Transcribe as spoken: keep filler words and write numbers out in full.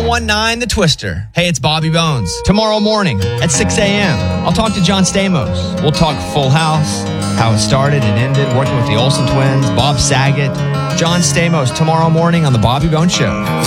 one nine The Twister. Hey, it's Bobby Bones. Tomorrow morning at six a.m., I'll talk to John Stamos. We'll talk Full House, how it started and ended, working with the Olsen twins, Bob Saget. John Stamos tomorrow morning on The Bobby Bones Show.